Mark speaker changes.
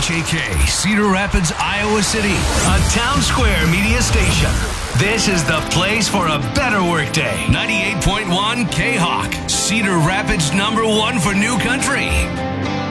Speaker 1: WHAK, Cedar Rapids, Iowa City, a Town Square media station. This is the place for a better workday. 98.1 K-Hawk, Cedar Rapids #1 for new country.